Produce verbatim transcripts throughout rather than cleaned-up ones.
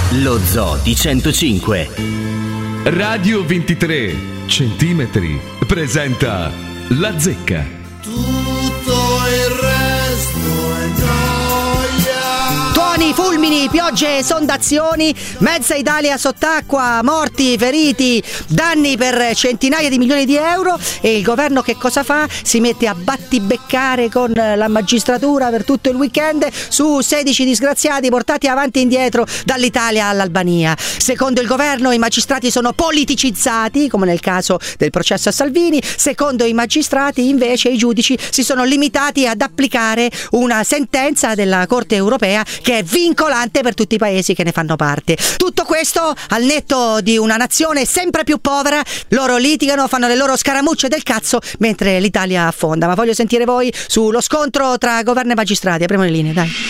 Lo Zoo di centocinque. Radio ventitré centimetri presenta La Zecca. Tutto il resto è gioia. Tuoni, fulmini, piogge, esondazioni, mezza Italia sott'acqua, morti, feriti, danni per centinaia di milioni di euro. E il governo che cosa fa? Si mette a battibeccare con la magistratura per tutto il weekend su sedici disgraziati portati avanti e indietro dall'Italia all'Albania. Secondo il governo i magistrati sono politicizzati, come nel caso del processo a Salvini. Secondo i magistrati invece i giudici si sono limitati ad applicare una sentenza della Corte europea che è vincolante per tutti i paesi che ne fanno parte. Tutto questo al netto di una nazione sempre più povera. Loro litigano, fanno le loro scaramucce del cazzo mentre l'Italia affonda. Ma voglio sentire voi sullo scontro tra governo e magistrati. Apriamo le linee, dai.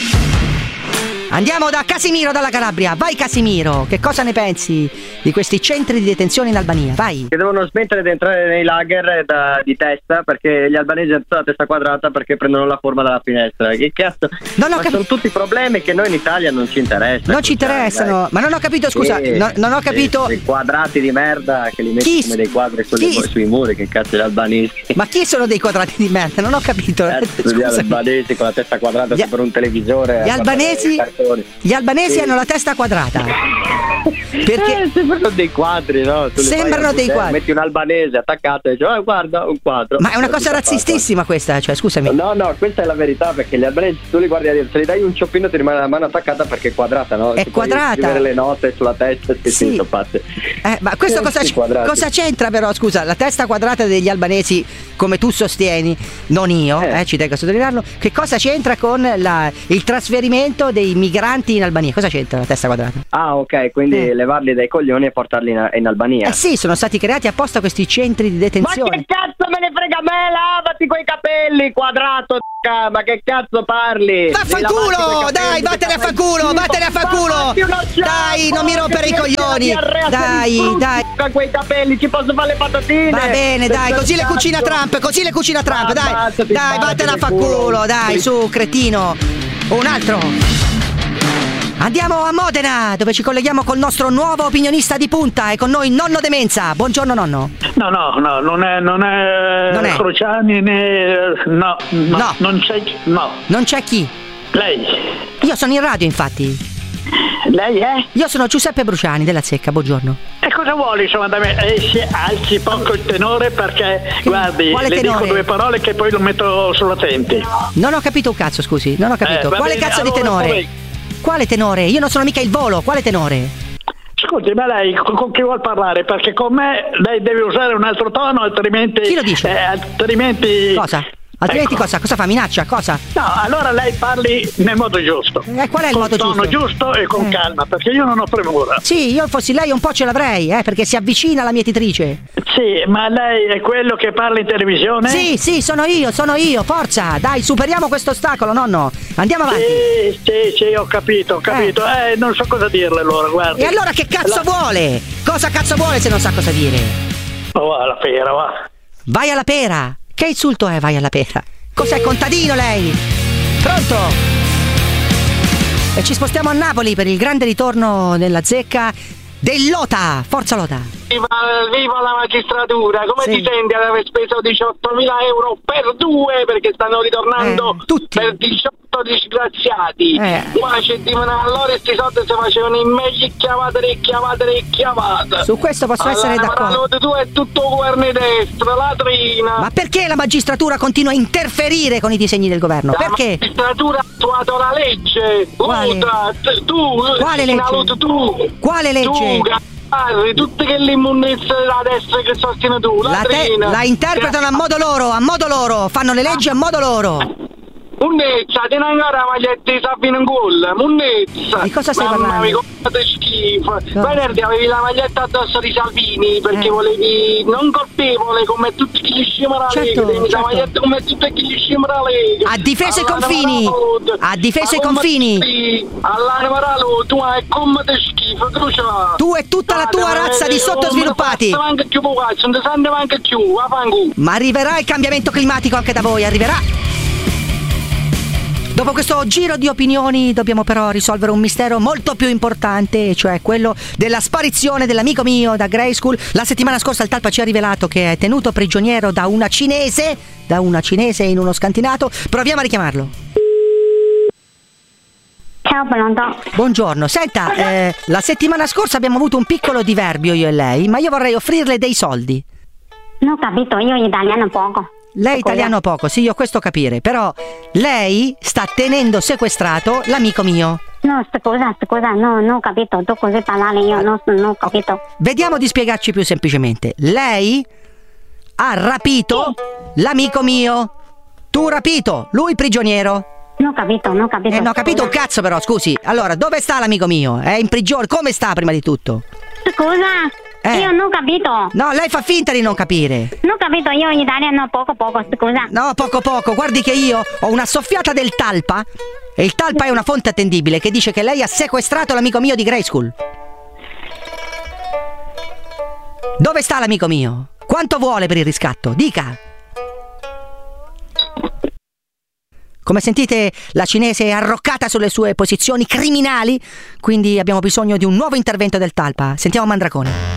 Andiamo da Casimiro dalla Calabria. Vai Casimiro, che cosa ne pensi di questi centri di detenzione in Albania? Vai. Che devono smettere di entrare nei lager da, di testa, perché gli albanesi hanno la testa quadrata perché prendono la forma dalla finestra. Che cazzo? Non ho ma capi- sono tutti problemi che noi in Italia non ci interessano. Non ci interessano, dai. Ma non ho capito, scusa, sì, no, non ho capito. Dei quadrati di merda che li metti Chi? come dei quadri sulle, Chi? sui muri, che cazzo gli albanesi. Ma chi sono dei quadrati di merda? Non ho capito. Eh, gli albanesi con la testa quadrata Gli- per un televisore. Gli albanesi, gli albanesi Sì. hanno la testa quadrata. Perché eh, sembrano dei quadri, no? Tu li sembrano fai, dei eh, quadri. Metti un albanese attaccato e dici, oh, guarda, un quadro. Ma è una cosa Tutta razzistissima questa, cioè scusami. No, no, questa è la verità, perché gli albanesi, tu li guardi a dire, se li dai un cioppino ti rimane la mano attaccata perché è quadrata, no? È Ti quadrata. puoi scrivere le note sulla testa, sì, Sì. sì, sono pazzi. Eh, ma questo Eh, cosa, sì, c- quadrati. cosa c'entra però, scusa, la testa quadrata degli albanesi, come tu sostieni, non io, eh, Eh. ci tengo a sottolinearlo, che cosa c'entra con la- il trasferimento dei migranti in Albania? Cosa c'entra la testa quadrata? Ah, ok, quindi Eh. levarli dai coglioni e portarli in, in Albania. Eh sì, sono stati creati apposta questi centri di Ma detenzione. che cazzo me ne frega a me, lavati quei capelli, quadrato, d***a, ma che cazzo parli? Vaffanculo! Dai, vattene a fanculo, vattene a fanculo! Dai, non mi rompere i coglioni! Dai, dai! Con quei capelli ci posso fare le patatine! Va bene, dai, così le cucina Trump, così le cucina Trump, dai! Ammazzati, Dai, vattene a ammazzati, fanculo, culo. dai, su, cretino! Un altro! Andiamo a Modena, dove ci colleghiamo col nostro nuovo opinionista di punta e con noi Nonno Demenza. Buongiorno nonno. No, no, no, non è, non è, Non è. Cruciani né. No, no, No. non c'è. No, Non c'è chi? lei. Io sono in radio, infatti. Lei è? Io sono Giuseppe Bruciani della Zecca, buongiorno. E cosa vuole insomma da me? Esce, alzi poco il tenore perché, guardi, quale le tenore? dico due parole che poi lo metto sull'attenti. Non ho capito un cazzo, scusi, non ho capito. Eh, va Quale bene, cazzo di allora, tenore? poi- Quale tenore? Io non sono mica il volo, quale tenore? Scusi, ma lei con, con chi vuol parlare? Perché con me lei deve usare un altro tono, altrimenti. Chi lo dice? eh, altrimenti. Cosa? Altrimenti Ecco. cosa? Cosa fa? Minaccia? Cosa? No, allora lei parli nel modo giusto. Eh, qual è il Col modo tono giusto? giusto e con Eh. calma, perché io non ho premura. Sì, io fossi lei un po' ce l'avrei, eh, perché si avvicina alla mietitrice. Sì, ma lei è quello che parla in televisione? Sì, sì, sono io, sono io, forza! Dai, superiamo questo ostacolo, nonno! Andiamo avanti! Sì, sì, sì, ho capito, ho capito. Eh, non so cosa dirle allora, guardi. E allora che cazzo La- vuole? Cosa cazzo vuole se non sa cosa dire? Oh, alla pera, va. Vai alla pera! Che insulto è vai alla pera? Cos'è, contadino lei? Pronto? E ci spostiamo a Napoli per il grande ritorno nella zecca dell'Ota! Forza Lota! Viva, viva la magistratura, come Sì. ti senti ad aver speso diciottomila euro per due, perché stanno ritornando Eh, tutti. per diciotto disgraziati. Eh. Qua ci divano allora e sti soldi si facevano in meglio chiavate e chiavate e chiavate. Su questo posso essere allora, d'accordo. ma tu è tutto governo di destra, ladrina. Ma perché la magistratura continua a interferire con i disegni del governo? La Perché? magistratura ha attuato la legge. Quale? Luta, t- tu, Quale legge? Sinalud, tu. Quale legge? Tu, Gasparri, tutte che le immundizie della destra che sostieni tu, La, te- ladrina. la interpretano a modo loro, a modo loro, fanno le leggi a modo loro. Munnezza, tieni ancora la maglietta di Sabino in gol, Munnezza. Di cosa stai Mamma parlando? mia, come schifo. No. Venerdì avevi la maglietta addosso di Salvini perché Eh. volevi non colpevole come tutti gli scemi della Certo, Lega, avevi certo. la maglietta come tutti gli scemi della Lega. Ha difeso i All'anima confini. Road. Ha difeso i Ma come confini. sì, all'anima Road, tu hai come te schifo, crucia. Tu e tutta la tua razza di sottosviluppati. Non ti manca più, ragazzi, non ti sente manca più, vaffanculo. Ma arriverà il cambiamento climatico anche da voi, arriverà. Dopo questo giro di opinioni dobbiamo però risolvere un mistero molto più importante, cioè quello della sparizione dell'amico mio da Grey School. La settimana scorsa il Talpa ci ha rivelato che è tenuto prigioniero da una cinese, da una cinese in uno scantinato. Proviamo a richiamarlo. Ciao, pronto? Buongiorno, senta, eh, la settimana scorsa abbiamo avuto un piccolo diverbio io e lei, ma io vorrei offrirle dei soldi. Non ho capito, io italiano poco. Lei Scusa. italiano poco, sì, io questo capire, però lei sta tenendo sequestrato l'amico mio. No, scusa, scusa, no, non ho capito, tu così parlare io non, non ho capito. Vediamo di spiegarci più semplicemente. Lei ha rapito l'amico mio. Tu rapito, lui prigioniero. Non ho capito, non ho capito. Eh, no, ho capito un cazzo però, scusi. Allora, dove sta l'amico mio? È in prigione, come sta prima di tutto? Scusa, Eh. io non ho capito. No, lei fa finta di non capire. Non ho capito, io in italiano poco poco, scusa. No, poco poco, guardi che io ho una soffiata del Talpa. E il Talpa è una fonte attendibile che dice che lei ha sequestrato l'amico mio di Grey School. Dove sta l'amico mio? Quanto vuole per il riscatto? Dica. Come sentite, la cinese è arroccata sulle sue posizioni criminali, quindi abbiamo bisogno di un nuovo intervento del Talpa. Sentiamo Mandracone.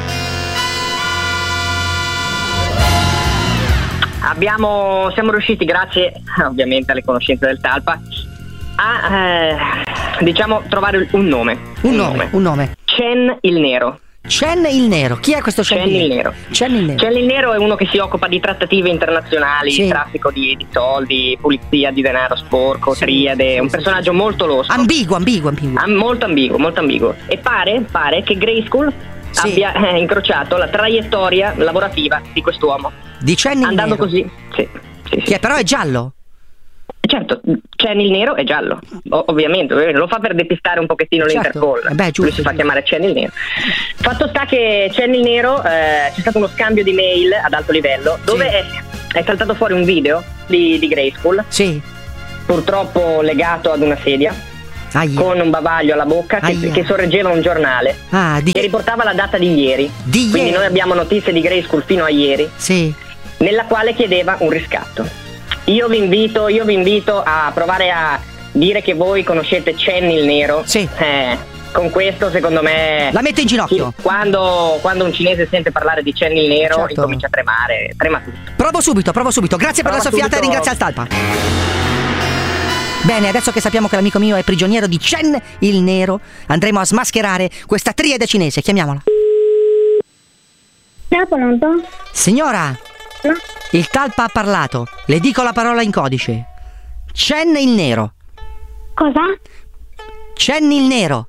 Abbiamo, siamo riusciti, grazie ovviamente alle conoscenze del Talpa, a eh, diciamo trovare un nome. Un nome, un nome. Chen il Nero. Chen il Nero. Chi è questo Chen, Chen il Nero? Chen il Nero. Chen il Nero è uno che si occupa di trattative internazionali, Sì. traffico di, di soldi, pulizia di denaro sporco, Sì, triade, sì, un sì, personaggio molto losco. Ambiguo, ambiguo, ambiguo. Ah, molto ambiguo, molto ambiguo. E pare, pare che Grey School Sì. abbia eh, incrociato la traiettoria lavorativa di quest'uomo. Di Chen il Andando Nero. così, sì, sì, sì. Che però è giallo. Certo, Chen il Nero è giallo, o- ovviamente, lo fa per depistare un pochettino Certo. l'Interpol. Eh beh, giusto, Lui si fa giusto. chiamare Chen il Nero. Fatto sta che Chen il Nero, eh, c'è stato uno scambio di mail ad alto livello dove Sì. è, è saltato fuori un video di, di Grey School, Sì. purtroppo legato ad una sedia, Aia. con un bavaglio alla bocca che, Aia. che sorreggeva un giornale Ah, di che riportava la data di ieri. Di Quindi ieri. noi abbiamo notizie di Grey School fino a ieri, Sì. nella quale chiedeva un riscatto. Io vi invito, io vi invito a provare a dire che voi conoscete Chen il Nero. Sì. Eh, con questo secondo me La mette in ginocchio. sì, quando, quando un cinese sente parlare di Chen il Nero, Certo. incomincia a tremare, trema tutto. Provo subito, provo subito. Grazie per Prova la soffiata e subito. ringrazio al Talpa. Bene, adesso che sappiamo che l'amico mio è prigioniero di Chen il Nero, andremo a smascherare questa triade cinese. Chiamiamola. Ciao, pronto? Signora, No? il Talpa ha parlato. Le dico la parola in codice. Chen il Nero. Cosa? Chen il Nero.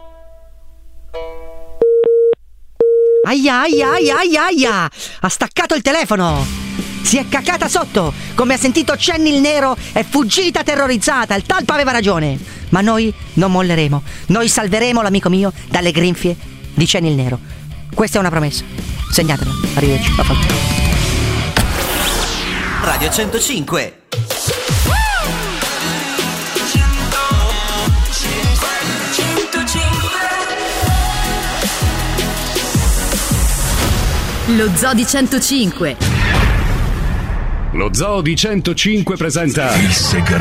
Aia, aia, aia, aia, aia. Ha staccato il telefono. Si è cacata sotto. Come ha sentito Chen il Nero è fuggita terrorizzata. Il Talpa aveva ragione. Ma noi non molleremo. Noi salveremo l'amico mio dalle grinfie di Chen il Nero. Questa è una promessa. Segnatela. Arrivederci. Vaffanculo. Radio centocinque. Lo Zoo di centocinque. Lo Zoo di centocinque presenta Il segreto